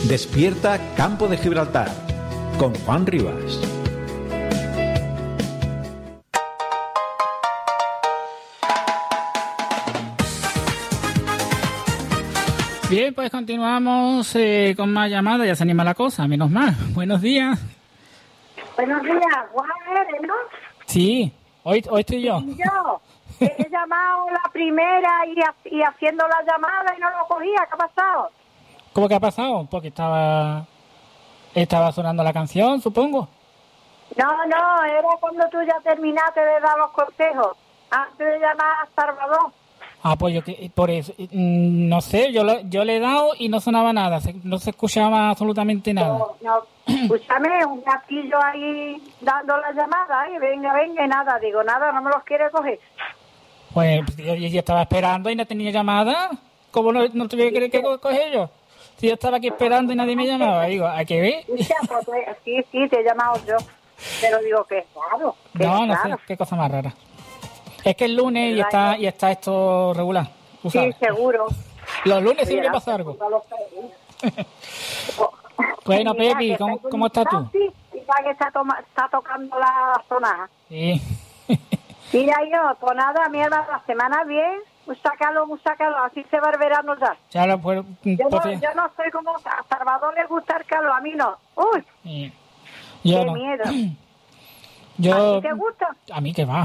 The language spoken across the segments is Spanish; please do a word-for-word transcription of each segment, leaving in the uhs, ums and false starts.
Despierta Campo de Gibraltar con Juan Rivas. Bien, pues continuamos eh, con más llamadas. Ya se anima la cosa, menos mal. Buenos días. Buenos días, Juan, ¿eres, no? Sí, hoy, hoy estoy yo. Y yo he llamado la primera y, y haciendo la llamada y no lo cogía. ¿Qué ha pasado? ¿Cómo que ha pasado? Porque estaba estaba sonando la canción, supongo. No, no, era cuando tú ya terminaste de dar los consejos, antes de llamar a Salvador. Ah, pues yo que por eso, no sé, yo lo, yo le he dado y no sonaba nada, se, no se escuchaba absolutamente nada. No, no, escúchame, un gatillo ahí dando la llamada, y venga, venga, y nada, digo, nada, no me los quiere coger. Pues yo, yo estaba esperando y no tenía llamada, ¿cómo no, no tuviera que, que coger yo? Si yo estaba aquí esperando y nadie me llamaba, digo, ¿a qué ve? Sí, sí, te he llamado yo, pero digo que es raro. Que no, es no raro. sé, qué cosa más rara. Es que es lunes y está y está esto regular. ¿Tú sabes? Sí, seguro. Los lunes siempre Mira, pasa algo. Bueno, Mira, Pepi, ¿cómo, ¿cómo estás tú? Sí, que está, toma, está tocando la sonaja. Sí. Mira, yo, pues nada, mierda, la semana bien, un sácalo, un sácalo, así se va el verano ya. ya lo, pues, yo, pues, no, yo no soy como a Salvador le gusta el calor, a mí no. Uy, sí. yo qué no. miedo. Yo, ¿A ti te gusta? A mí que va.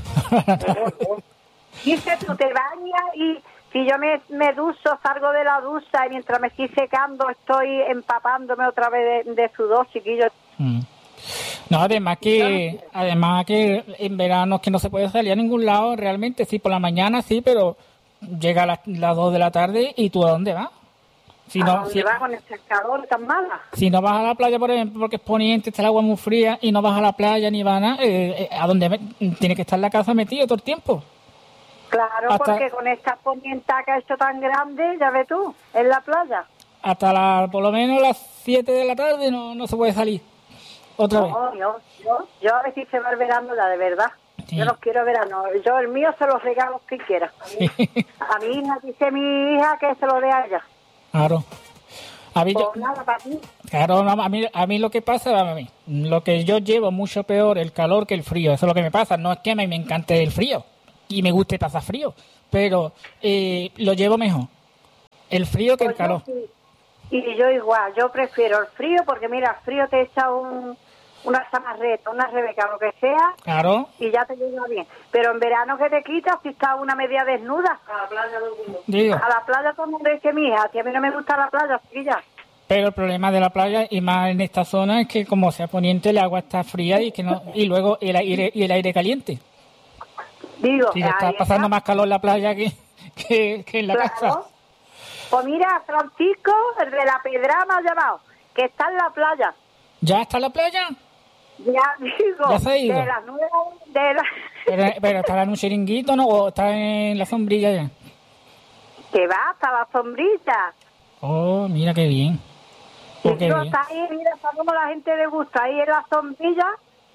Dice, tú te bañas y si yo me, me ducho, salgo de la ducha y mientras me estoy secando estoy empapándome otra vez de, de sudor, chiquillo. Mm. No, además que además que en verano es que no se puede salir a ningún lado realmente, sí, por la mañana sí, pero llega a las, las dos de la tarde y tú ¿a dónde vas? Si ¿A no, dónde si, vas con ese calor tan mala? Si no vas a la playa, por ejemplo, porque es poniente, está el agua muy fría y no vas a la playa ni vas a nada, eh, ¿a dónde me, tiene que estar la casa metido todo el tiempo? Claro, hasta, porque con esta ponienta que ha hecho tan grande, ya ves tú, en la playa. Hasta la, por lo menos las siete de la tarde no, no se puede salir. Otra no, vez. Yo, yo, yo a ver si se va el verano ya, de verdad. Sí. Yo no quiero verano. Yo el mío se los regalo que quiera. Sí. A mi hija, dice mi hija que se lo dé a ella. Claro. A mí, pues yo, nada, para ti. Claro, a mí, a mí lo que pasa, a mí, lo que yo llevo mucho peor el calor que el frío. Eso es lo que me pasa. No es que a mí me encante el frío y me guste pasar frío, pero eh, lo llevo mejor. El frío que pues el calor. Sí. Y yo igual, yo prefiero el frío porque mira, el frío te echa un, una chamarreta, una rebeca, lo que sea, claro, y ya te llega bien. Pero en verano que te quitas, si está una media desnuda, a la playa todo el mundo. Digo. A la playa todo el mundo dice, mi hija, si a mí no me gusta la playa, así ya. Pero el problema de la playa, y más en esta zona, es que como sea poniente, el agua está fría y que no y luego el aire y el aire caliente. Digo, si está pasando está. más calor en la playa que, que, que en la claro. casa. Pues mira, Francisco, el de la Pedra me ha llamado, que está en la playa. ¿Ya está en la playa? Ya digo, ¿Ya se ha ido? de las nueve de la... pero, pero estará en un chiringuito, ¿no? ¿O está en la sombrilla ya? Que va hasta la sombrilla. Oh, mira qué bien. Oh, qué bien. Está ahí, mira, está como la gente le gusta, ahí en la sombrilla,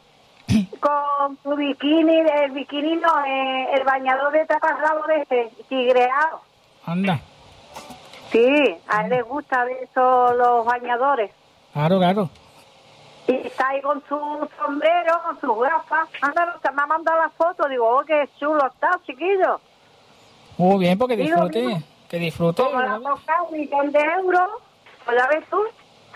con su bikini, el bikini no, eh, el bañador de taparrabo de ese, tigreado. Anda. Sí, a él le gusta de eso los bañadores. Claro, claro. Y está ahí con su sombrero, con sus gafas. Anda, me ha mandado la foto, digo, oh, qué chulo está, chiquillo. Muy bien, porque disfrute, digo, que disfrute. Como la toca un millón de euros, pues ya ves tú.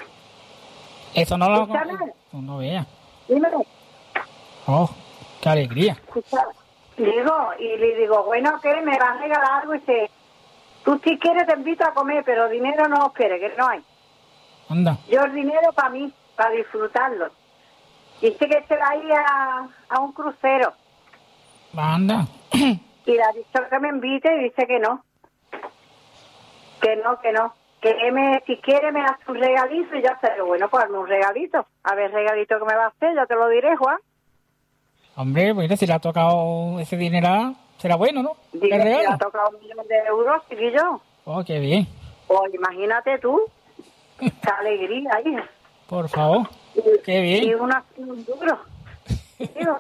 Eso no lo... No, no vea. Dime. Oh, qué alegría. Escucha, digo, y le digo, bueno, ¿qué? ¿Me vas a regalar algo? Y dice, tú si quieres te invito a comer, pero dinero no espere, que no hay. Anda. Yo el dinero para mí, para disfrutarlo. Dice que se va a ir a, a un crucero. Anda. Y le ha dicho que me invite y dice que no. Que no, que no. Que me, si quiere me hace un regalito y ya está. Bueno, pues hazme un regalito. A ver, regalito que me va a hacer, ya te lo diré, Juan. Hombre, pues si le ha tocado ese dinero, será bueno, ¿no? Dice que le ha tocado un millón de euros, chiquillo. Oh, qué bien. Pues imagínate tú. Qué alegría, hija. Por favor. Y, qué bien. Y una, un duro. Digo,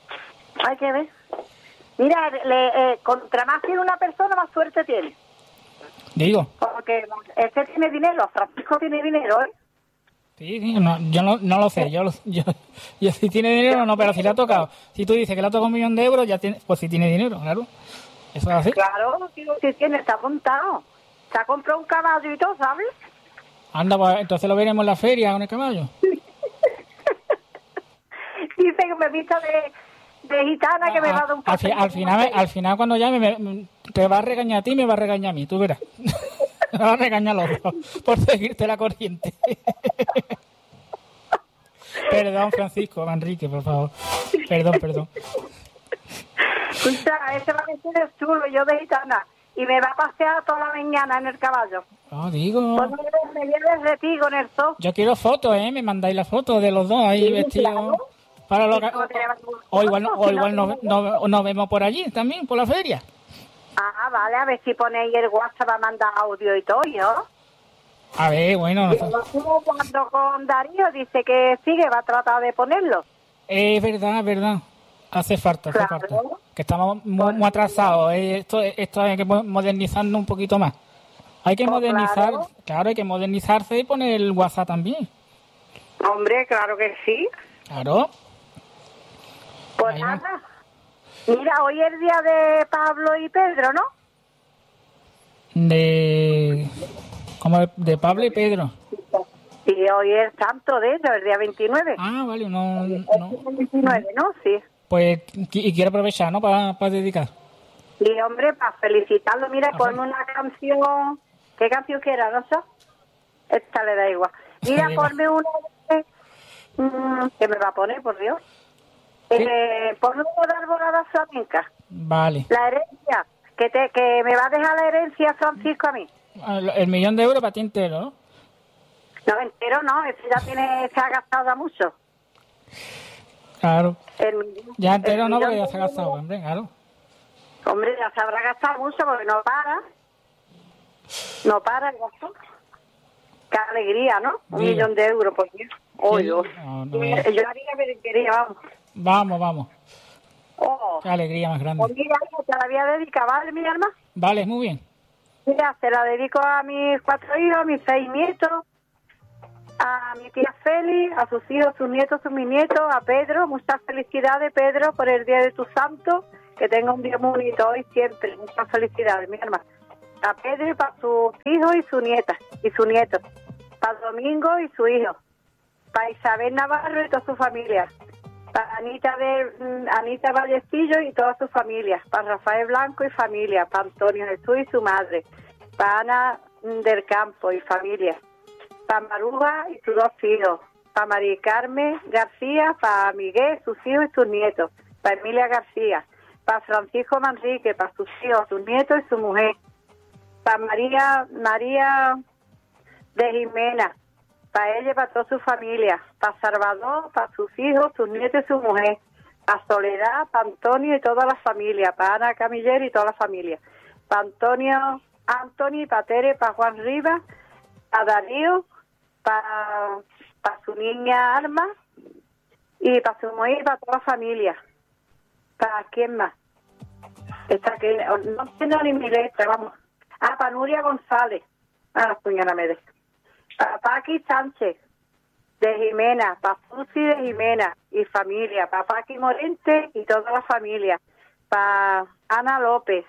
hay que ver. Mira, le, eh, contra más tiene una persona, más suerte tiene. Digo. Porque este tiene dinero, Francisco tiene dinero, ¿eh? Sí, sí, no, yo no, no lo sé, yo, lo- yo, yo si tiene dinero no, pero si le ha tocado, si tú dices que le ha tocado un millón de euros, ya tiene, pues si tiene dinero, claro, eso es así. Claro, digo, si tiene, está apuntado. Se ha comprado un caballo y todo, ¿sabes? Anda, pues entonces lo veremos en la feria con el caballo. Dice que me vista de, de gitana que me va a dar un al, fi- al final, al final cuando llame me- te va a regañar a ti y me va a regañar a mí, tú verás. Me va a regañar a los dos por seguirte la corriente. Perdón, Francisco, Manrique, por favor. Perdón, perdón. Escucha, ese va a ser chulo, yo de gitana. Y me va a pasear toda la mañana en el caballo. No, digo... Pues me lleves de ti con el zoo. Yo quiero fotos, ¿eh? Me mandáis las fotos de los dos ahí Sí, vestidos. claro. Para lo ¿Y que... cómo te llamas tú? O igual, no- o Si igual no nos, tienes- nos- nos vemos por allí también, por la feria. Ah, vale, a ver si ponéis el WhatsApp a mandar audio y todo, ¿yo? A ver, bueno, no sé. Yo estuve hablando con Darío, dice que sí, que va a tratar de ponerlo. Es verdad, es verdad. Hace falta, hace Claro. falta. Que estamos muy, muy atrasados. eh, Esto, esto hay que mo- modernizarnos un poquito más. Hay que Pues modernizar, claro. claro, hay que modernizarse y poner el WhatsApp también. Hombre, claro que sí. Claro. Pues Ahí va. nada. Mira, hoy es el día de Pablo y Pedro, ¿no? De... Como de, de Pablo y Pedro. Y hoy es santo de ellos, el día veintinueve. Ah, vale, no... Es no. el veintinueve, ¿no? Sí. Pues, qui- y quiero aprovechar, ¿no? Para dedicar. Y hombre, para felicitarlo, mira, Ah, ponme una canción. ¿Qué canción quiera, no sé? Esta le da igual. Mira, Da igual. ponme una. de- mm, ¿Qué me va a poner, por Dios? Eh, ponme una de Alborada Flamenca. Vale. La herencia. Que, te, que me va a dejar la herencia Francisco a mí. El, el millón de euros para ti entero, ¿no? No, entero no, ese ya tiene, se ha gastado ya mucho. Claro. El millón- Ya el entero no, millón porque ya de se ha gastado, euros. hombre, claro. Hombre, ya se habrá gastado mucho porque no para. No para el gasto. Qué alegría, ¿no? Un Diga. millón de euros, por Dios. Oh, Sí. Dios. No, no veas. Yo haría peluquería, vamos. Vamos, vamos. Oh. Qué alegría más Pues grande. mira, hija, te la voy a dedicar, ¿vale, mi alma? Vale, muy bien. Mira, se la dedico a mis cuatro hijos, a mis seis nietos, a mi tía Feli, a sus hijos, sus nietos, sus bisnietos, a Pedro. Muchas felicidades, Pedro, por el día de tu santo. Que tenga un día muy bonito hoy siempre. Muchas felicidades, mi hermano. A Pedro y para sus hijos y su nieta y su nieto. Para Domingo y su hijo. Para Isabel Navarro y toda su familia. Para Anita, de, mm, Anita Vallecillo y toda su familia. Para Rafael Blanco y familia. Para Antonio Jesús y su madre. Para Ana mm, del Campo y familia. Para Maruja y sus dos hijos. Para María Carmen García, para Miguel, sus hijos y sus nietos. Para Emilia García. Para Francisco Manrique, para sus hijos, sus nietos y su mujer. Para María, María de Jimena. Para ella y para toda su familia. Para Salvador, para sus hijos, sus nietos y su mujer. Para Soledad, para Antonio y toda la familia. Para Ana Camiller y toda la familia. Para Antonio, Anthony, para Tere, para Juan Rivas. Para Darío, para, para su niña Alma y para su mujer y para toda la familia. ¿Para quién más? Esta que no entiendo ni mi letra, vamos. Ah, para Nuria González. Ah, la puñala me de. Para Paqui Sánchez de Jimena, para Susi de Jimena y familia, para Paqui Morente y toda la familia. Para Ana López.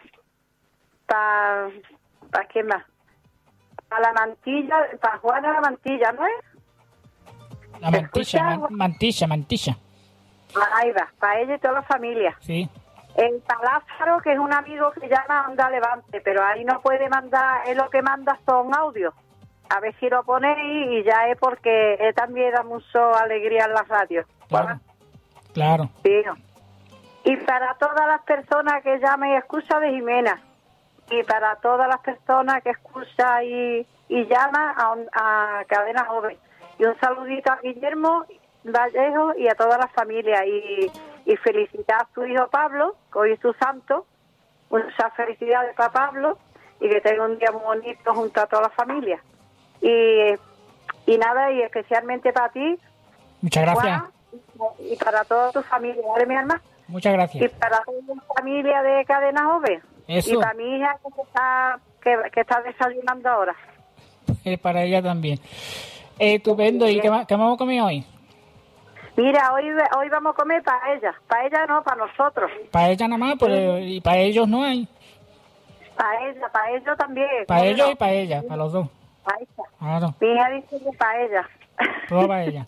Para ¿para quién más? Para la mantilla, para Juana la mantilla, ¿no es? La mantilla, Escucha, man- mantilla, mantilla. Ahí va, para ella y toda la familia. Sí. El Palázaro, que es un amigo que llama Onda Levante, pero ahí no puede mandar, es lo que manda son audios. A ver si lo ponéis y ya es porque él también da mucho alegría en la radio. Claro. Claro. Sí. Y para todas las personas que llaman y escuchan de Jimena. Y para todas las personas que escuchan y, y llaman a, un- a Cadena Joven. Y un saludito a Guillermo Vallejo y a toda la familia. Y, y felicitar a su hijo Pablo, que hoy es su santo. Muchas felicidades para Pablo y que tenga un día muy bonito junto a toda la familia. Y, y nada, y especialmente para ti, Muchas gracias. Juan, y para toda tu familia, ¿vale, mi hermana? Muchas Y gracias. para toda la familia de Cadena Joven. Eso. Y para mi hija que se está que, que está desayunando ahora. Eh, para ella también. Eh, estupendo. ¿Y qué, qué vamos a comer hoy? Mira, hoy hoy vamos a comer para ella. Para ella no, para nosotros. Para ella nada más, pero y para ellos no hay. Para ella, para ellos también. Para ellos no? y para ella, para los dos. Para ella. Claro. Mi hija dice que para ella. Todo para ella.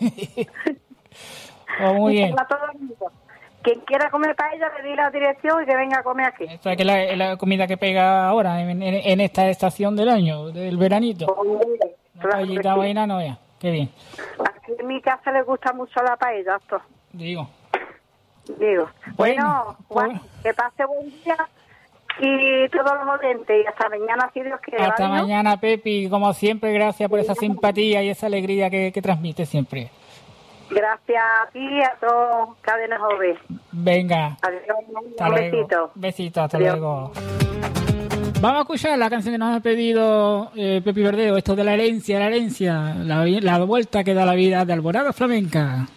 Oh, muy bien. Para todo el mundo. Quien quiera comer para ella, le di la dirección y que venga a comer aquí. Esta es la, la comida que pega ahora, en, en, en esta estación del año, del veranito. La paellita vaina no ya. Qué bien. Aquí en mi casa le gusta mucho la paella, esto. Digo. Digo. Bueno, Bueno, Juan, que pase buen día y todos los oyentes. Y hasta mañana, si Dios quiere. Hasta ¿vale, no? mañana, Pepi. Como siempre, gracias por esa simpatía y esa alegría que, que transmite siempre. Gracias a ti y a todos Cadena Joven. Venga. Adiós. Hasta Un luego. besito. Besito, hasta Adiós. luego. Vamos a escuchar la canción que nos ha pedido eh, Pepi Verdeo, esto de la herencia, la herencia, la, la vuelta que da la vida de Alborada Flamenca.